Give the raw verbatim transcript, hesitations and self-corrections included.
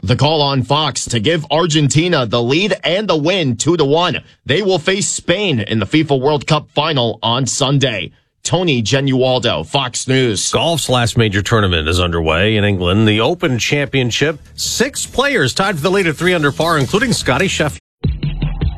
The call on Fox to give Argentina the lead and the win two to one. They will face Spain in the FIFA World Cup final on Sunday. Tony Genualdo, Fox News. Golf's last major tournament is underway in England. The Open Championship. Six players tied for the lead at three under par, including Scottie Scheffler.